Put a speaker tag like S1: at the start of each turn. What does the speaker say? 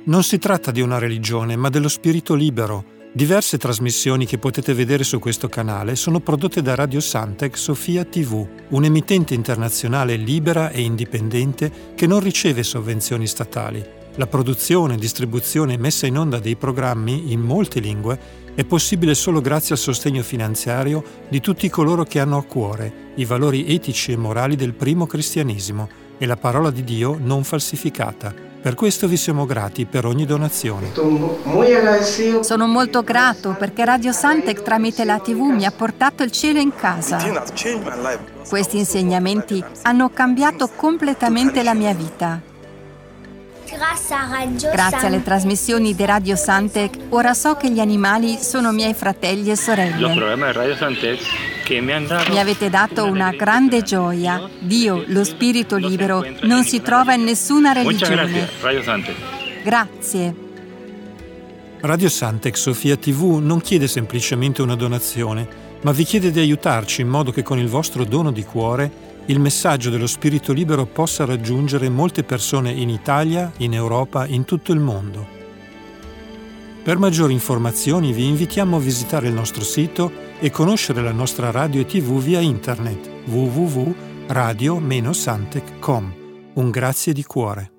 S1: Non si tratta di una religione, ma dello spirito libero. Diverse trasmissioni che potete vedere su questo canale sono prodotte da Radio Santec Sofia TV, un'emittente internazionale libera e indipendente che non riceve sovvenzioni statali. La produzione, distribuzione e messa in onda dei programmi in molte lingue è possibile solo grazie al sostegno finanziario di tutti coloro che hanno a cuore i valori etici e morali del primo cristianesimo e la parola di Dio non falsificata. Per questo vi siamo grati per ogni donazione.
S2: Sono molto grato perché Radio Santec tramite la TV mi ha portato il cielo in casa. Questi insegnamenti hanno cambiato completamente la mia vita. Grazie alle trasmissioni di Radio Santec, ora so che gli animali sono miei fratelli e sorelle. Mi avete dato una grande gioia. Dio, lo spirito libero, non si trova in nessuna religione. Grazie.
S1: Radio Santec Sofia TV non chiede semplicemente una donazione, ma vi chiede di aiutarci in modo che con il vostro dono di cuore il messaggio dello spirito libero possa raggiungere molte persone in Italia, in Europa, in tutto il mondo. Per maggiori informazioni vi invitiamo a visitare il nostro sito e conoscere la nostra radio e TV via internet www.radio-santec.com. Un grazie di cuore.